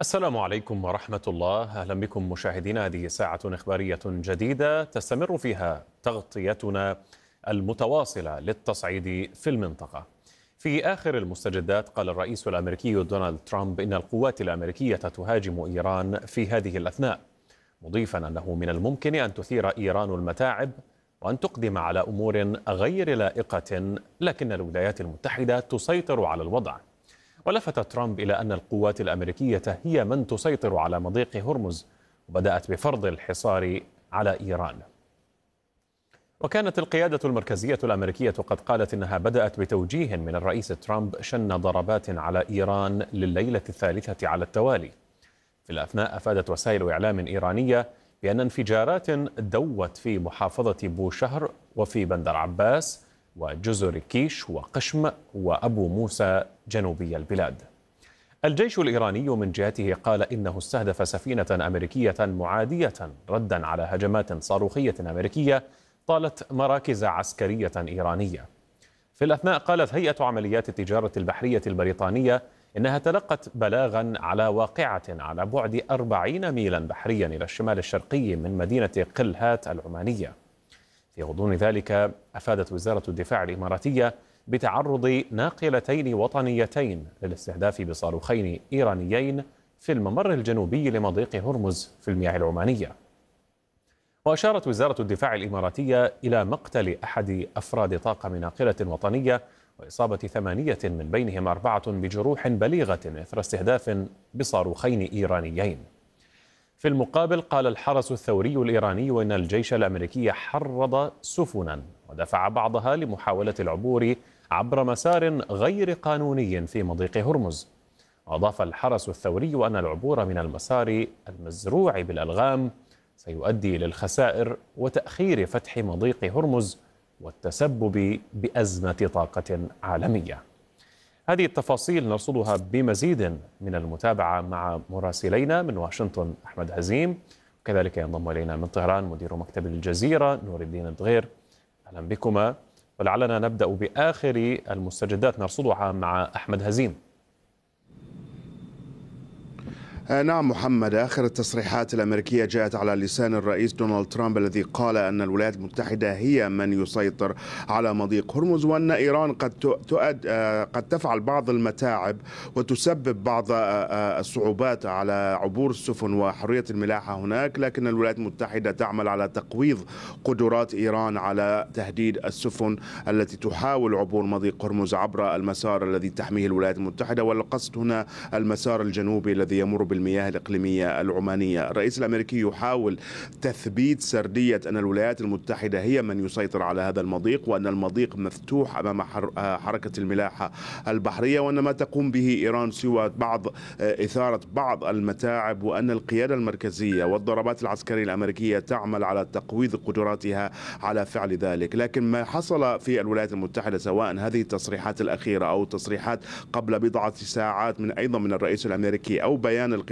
السلام عليكم ورحمة الله. أهلا بكم مشاهدينا. هذه ساعة إخبارية جديدة تستمر فيها تغطيتنا المتواصلة للتصعيد في المنطقة. في آخر المستجدات قال الرئيس الأمريكي دونالد ترامب إن القوات الأمريكية تهاجم إيران في هذه الأثناء، مضيفا أنه من الممكن أن تثير إيران المتاعب وأن تقدم على أمور غير لائقة، لكن الولايات المتحدة تسيطر على الوضع. ولفت ترامب إلى أن القوات الأمريكية هي من تسيطر على مضيق هرمز، وبدأت بفرض الحصار على إيران. وكانت القيادة المركزية الأمريكية قد قالت إنها بدأت بتوجيه من الرئيس ترامب شن ضربات على إيران لليلة الثالثة على التوالي. في الأثناء أفادت وسائل إعلام إيرانية بأن انفجارات دوت في محافظة بوشهر وفي بندر عباس وجزر كيش وقشم وأبو موسى جنوبي البلاد. الجيش الإيراني من جهته قال إنه استهدف سفينة أمريكية معادية ردا على هجمات صاروخية أمريكية طالت مراكز عسكرية إيرانية. في الأثناء قالت هيئة عمليات التجارة البحرية البريطانية إنها تلقت بلاغا على واقعة على بعد 40 ميلا بحريا إلى الشمال الشرقي من مدينة قلهات العمانية. في غضون ذلك أفادت وزارة الدفاع الإماراتية بتعرض ناقلتين وطنيتين للاستهداف بصاروخين إيرانيين في الممر الجنوبي لمضيق هرمز في المياه العمانية. وأشارت وزارة الدفاع الإماراتية إلى مقتل أحد أفراد طاقم ناقلة وطنية وإصابة 8 من بينهم 4 بجروح بليغة إثر استهداف بصاروخين إيرانيين. في المقابل قال الحرس الثوري الإيراني إن الجيش الأمريكي حرض سفنا ودفع بعضها لمحاولة العبور عبر مسار غير قانوني في مضيق هرمز. وأضاف الحرس الثوري أن العبور من المسار المزروع بالألغام سيؤدي للخسائر وتأخير فتح مضيق هرمز والتسبب بأزمة طاقة عالمية. هذه التفاصيل نرصدها بمزيد من المتابعة مع مراسلينا من واشنطن أحمد هزيم، وكذلك ينضم إلينا من طهران مدير مكتب الجزيرة نور الدين الدغير. أهلا بكما، ولعلنا نبدأ بآخر المستجدات نرصدها مع أحمد هزيم. نعم محمد، آخر التصريحات الأمريكية جاءت على لسان الرئيس دونالد ترامب الذي قال أن الولايات المتحدة هي من يسيطر على مضيق هرمز، وأن إيران قد تفعل بعض المتاعب وتسبب بعض الصعوبات على عبور السفن وحرية الملاحة هناك، لكن الولايات المتحدة تعمل على تقويض قدرات إيران على تهديد السفن التي تحاول عبور مضيق هرمز عبر المسار الذي تحميه الولايات المتحدة، والقصد هنا المسار الجنوبي الذي يمر بالمياه الإقليمية العمانية. الرئيس الأمريكي يحاول تثبيت سردية أن الولايات المتحدة هي من يسيطر على هذا المضيق، وأن المضيق مفتوح أمام حركة الملاحة البحرية، وأن ما تقوم به إيران سوى إثارة بعض المتاعب، وأن القيادة المركزية والضربات العسكرية الأمريكية تعمل على تقويض قدراتها على فعل ذلك. لكن ما حصل في الولايات المتحدة، سواء هذه التصريحات الأخيرة أو تصريحات قبل بضعة ساعات أيضا من الرئيس الأمريكي أو بيان